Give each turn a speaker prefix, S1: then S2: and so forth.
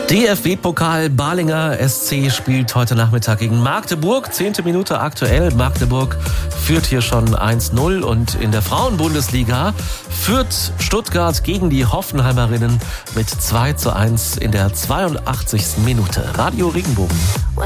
S1: DFB-Pokal Balinger SC spielt heute Nachmittag gegen Magdeburg. 10. Minute aktuell. Magdeburg führt hier schon 1-0. Und in der Frauenbundesliga führt Stuttgart gegen die Hoffenheimerinnen mit 2-1 in der 82. Minute. Radio Regenbogen.